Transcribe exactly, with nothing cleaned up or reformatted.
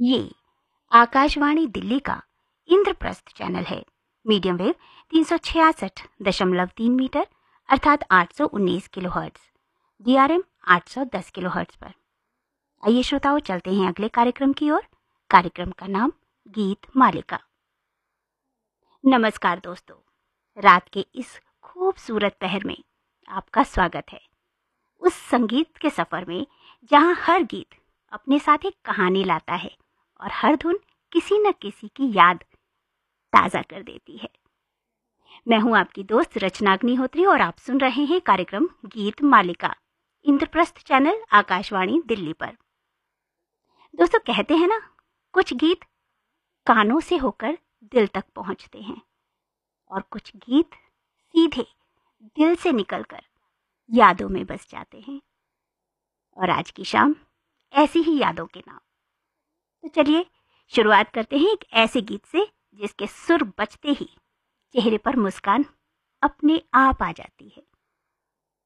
ये आकाशवाणी दिल्ली का इंद्रप्रस्थ चैनल है। मीडियम वेव तीन सौ छियासठ दशमलव तीन मीटर अर्थात आठ सौ उन्नीस kilo hertz, D R M आठ सौ दस किलो हर्ट्ज पर। आइए श्रोताओं, चलते हैं अगले कार्यक्रम की ओर। कार्यक्रम का नाम गीत मालिका। नमस्कार दोस्तों, रात के इस खूबसूरत पहर में आपका स्वागत है उस संगीत के सफर में जहां हर गीत अपने साथ एक कहानी लाता है और हर धुन किसी न किसी की याद ताजा कर देती है। मैं हूं आपकी दोस्त रचना अग्निहोत्री और आप सुन रहे हैं कार्यक्रम गीत मालिका, इंद्रप्रस्थ चैनल आकाशवाणी दिल्ली पर। दोस्तों, कहते हैं ना, कुछ गीत कानों से होकर दिल तक पहुंचते हैं और कुछ गीत सीधे दिल से निकलकर यादों में बस जाते हैं। और आज की शाम ऐसी ही यादों के नाम। तो चलिए शुरुआत करते हैं एक ऐसे गीत से जिसके सुर बजते ही चेहरे पर मुस्कान अपने आप आ जाती है।